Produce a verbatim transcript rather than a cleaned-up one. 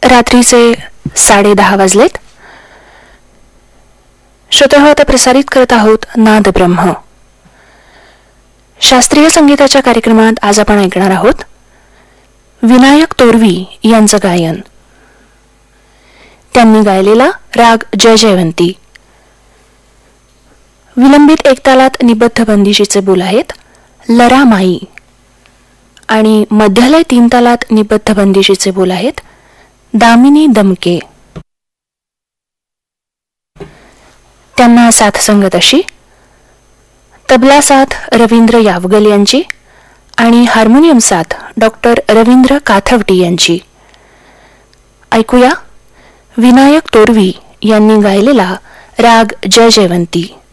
रात्रीचे साडे दहा वाजलेत. श्रोतेहो, आता प्रसारित करत आहोत नाद ब्रह्म. शास्त्रीय संगीताच्या कार्यक्रमात आज आपण ऐकणार आहोत विनायक तोरवी यांचं गायन. त्यांनी गायलेला राग जय जयवंती. विलंबित एकतालात निबद्ध बंदिशीचे बोल आहेत लरा माई आणि मध्यलय तीन तालात निबद्ध बंदिशीचे बोल आहेत दामिनी दमके. त्यांना साथ संगत अशी तबला साथ रवींद्र यावगल यांची आणि हार्मोनियम साथ डॉक्टर रवींद्र काथवटी यांची. ऐकूया विनायक तोरवी यांनी गायलेला राग जय जयवंती.